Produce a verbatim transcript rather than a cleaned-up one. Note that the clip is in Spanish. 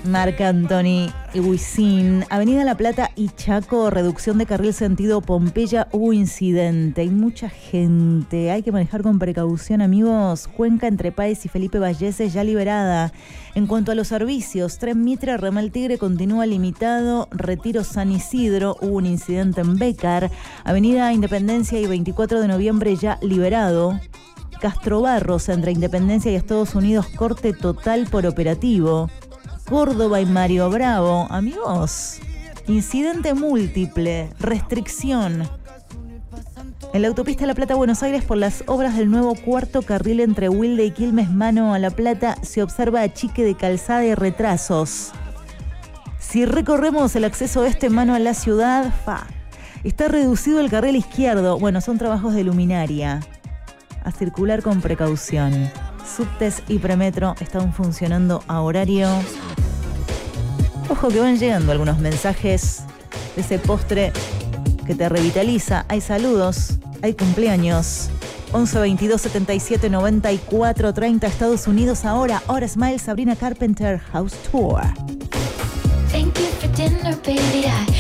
Marc Anthony y Wisin. Avenida La Plata y Chaco, reducción de carril sentido Pompeya, hubo incidente. Hay mucha gente, hay que manejar con precaución, amigos. Cuenca entre Páez y Felipe Valleses ya liberada. En cuanto a los servicios, Tren Mitre, Ramal Tigre continúa limitado. Retiro San Isidro, hubo un incidente en Bécar. Avenida Independencia y veinticuatro de noviembre ya liberado. Castro Barros, entre Independencia y Estados Unidos, corte total por operativo. Córdoba y Mario Bravo, amigos, incidente múltiple, restricción. En la autopista La Plata-Buenos Aires, por las obras del nuevo cuarto carril entre Wilde y Quilmes, mano a La Plata, se observa achique de calzada y retrasos. Si recorremos el acceso este mano a la ciudad, fa, está reducido el carril izquierdo. Bueno, son trabajos de luminaria. A circular con precaución. Subtes y Premetro están funcionando a horario. Ojo que van llegando algunos mensajes de ese postre que te revitaliza. Hay saludos, hay cumpleaños. once veintidós setenta y siete noventa y cuatro treinta Estados Unidos ahora. Ahora Smile, Sabrina Carpenter, House Tour. Thank you for dinner, baby. I